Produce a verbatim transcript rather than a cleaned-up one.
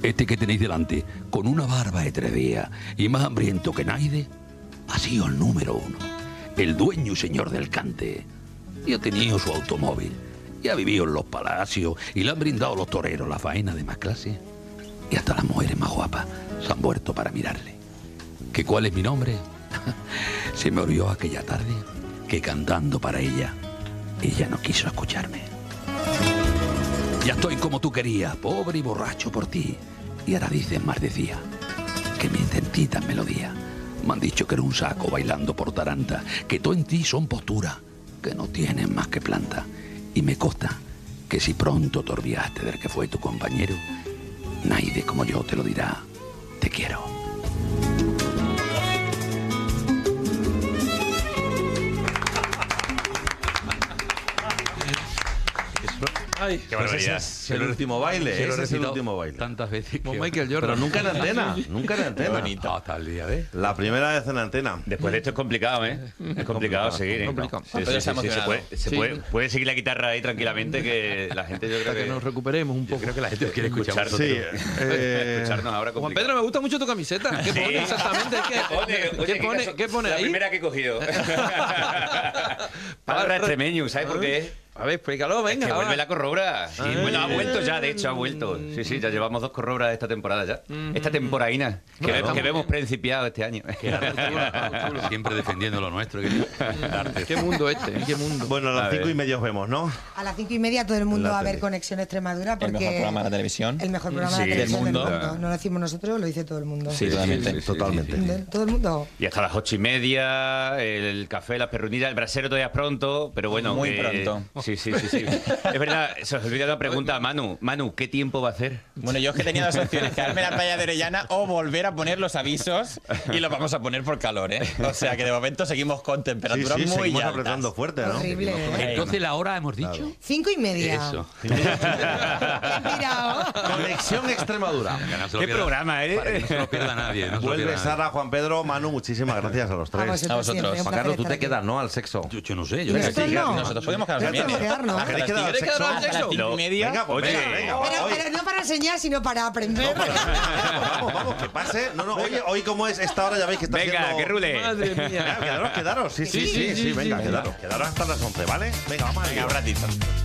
Este que tenéis delante, con una barba de tres días y más hambriento que nadie, ha sido el número uno, el dueño y señor del cante. Y ha tenido su automóvil, y ha vivido en los palacios, y le han brindado los toreros la faena de más clase. Y hasta las mujeres más guapas se han vuelto para mirarle. ¿Que cuál es mi nombre? Se me olvidó aquella tarde que cantando para ella, ella no quiso escucharme. Ya estoy como tú querías, pobre y borracho por ti. Y ahora dices más decía, que me intentitas melodía. Me han dicho que era un saco bailando por taranta, que todo en ti son posturas, que no tienes más que planta. Y me consta que si pronto te olvidaste del que fue tu compañero, nadie como yo te lo dirá, te quiero. Ay, qué barbaridad. Es el último baile, ese es el último baile. Tantas veces como que... Michael Jordan. Pero nunca en antena, nunca en antena. bonito. Hasta el día de... La primera vez en antena. Después de esto es complicado, ¿eh? Es complicado seguir, ¿eh? complicado. Sí, Pero sí, se sí, ha sí, se emocionado. puede, se Sí. puede, puede seguir la guitarra ahí tranquilamente, que la gente yo creo Para que que... nos recuperemos un Yo poco. creo que la gente quiere escuchar. Sí, eh, Escucharnos ahora Juan complicado. Pedro, me gusta mucho tu camiseta. ¿Qué pone exactamente? ¿Qué, Pone, ¿qué pone, ¿qué pone la ahí? primera que he cogido. Palabra extremeño, ¿sabes por qué? A ver, explícalo, venga. Que va. vuelve la corrobra. Sí, Ay. bueno, ha vuelto ya, de hecho, ha vuelto. Sí, sí, ya llevamos dos corrobras esta temporada ya. Esta temporaína, que, Bueno, que hemos principiado este año. Siempre defendiendo lo nuestro. Que... ¿Qué mundo este? ¿Qué mundo? bueno, a A las cinco ver. y media os vemos, ¿no? A las cinco y media todo el mundo La va a ver tele. Conexión Extremadura porque... El mejor programa de la televisión. El mejor programa Sí, de la del televisión del mundo. mundo. No lo decimos nosotros, lo dice todo el mundo. Sí, totalmente. Totalmente. De- Todo el mundo. Y hasta las ocho y media, el café, las perrunitas, el brasero todavía es pronto, pero bueno. Muy que- pronto. Sí, sí, sí, sí. Es verdad, se os olvida una pregunta a Manu. Manu, ¿qué tiempo va a hacer? Bueno, yo es que tenía dos opciones, quedarme en la playa de Orellana o volver a poner los avisos y los vamos a poner por calor, ¿eh? O sea que de momento seguimos con Sí, temperaturas sí, muy seguimos altas. apretando fuerte, ¿no? Horrible, ¿eh? Entonces la hora hemos dicho. Cinco y media. Eso. Qué pirao. Conexión Extremadura. Que no se lo ¿Qué pierda- programa, eh? para que no se lo pierda nadie. No se lo Vuelve pierda nadie. Sara, Juan Pedro, Manu, muchísimas gracias a los A tres. vosotros, A vosotros. siempre, un Juan placer Carlos, tú estar te aquí. quedas, ¿no? Al sexo. Yo, yo no sé. Yo ¿Y no sé. nosotros no? Nosotros podemos quedar Ya también. tenemos que quedarnos. ¿A queréis quedar al ¿Quieres sexo? quedar al A las sexo? cinco y media. Venga, pues Oye. venga, venga. Pero, Hoy- pero no para enseñar, sino para aprender. Vamos, vamos, vamos, que pase. No, no, oye, hoy como es esta hora ya veis que está Venga, haciendo... que rule. Madre Venga, mía. quedaros, quedaros. Sí, sí, sí, Sí, sí, sí, venga, sí, quedaros. Quedaros hasta las once, ¿vale? Venga, vamos a Venga, ello. un ratito.